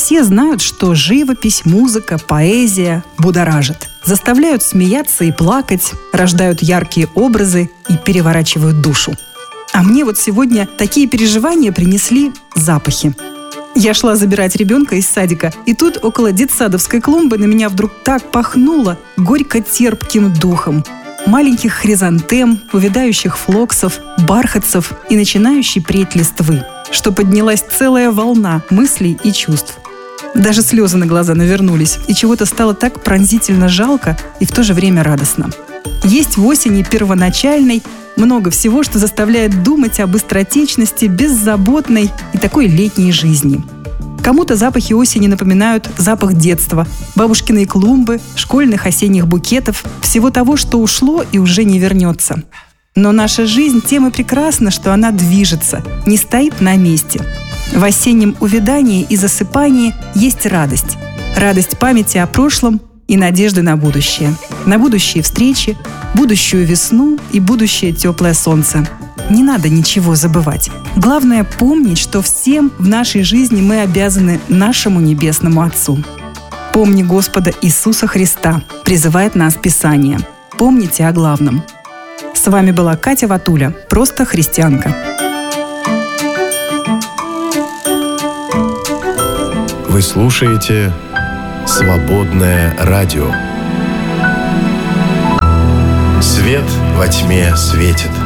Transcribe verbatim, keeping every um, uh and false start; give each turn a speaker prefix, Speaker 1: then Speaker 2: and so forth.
Speaker 1: Все знают, что живопись, музыка, поэзия будоражат, заставляют смеяться и плакать, рождают яркие образы и переворачивают душу. А мне вот сегодня такие переживания принесли запахи. Я шла забирать ребенка из садика, и тут около детсадовской клумбы на меня вдруг так пахнуло горько-терпким духом. Маленьких хризантем, увядающих флоксов, бархатцев и начинающей преть листвы, что поднялась целая волна мыслей и чувств. Даже слезы на глаза навернулись, и чего-то стало так пронзительно жалко и в то же время радостно. Есть в осени первоначальной много всего, что заставляет думать об быстротечности, беззаботной и такой летней жизни. Кому-то запахи осени напоминают запах детства, бабушкиной клумбы, школьных осенних букетов, всего того, что ушло и уже не вернется. Но наша жизнь тем и прекрасна, что она движется, не стоит на месте. В осеннем увядании и засыпании есть радость. Радость памяти о прошлом и надежды на будущее. На будущие встречи, будущую весну и будущее теплое солнце. Не надо ничего забывать. Главное помнить, что всем в нашей жизни мы обязаны нашему Небесному Отцу. «Помни Господа Иисуса Христа», призывает нас Писание. Помните о главном. С вами была Катя Ватуля, просто христианка.
Speaker 2: Вы слушаете «Свободное радио». Свет во тьме светит.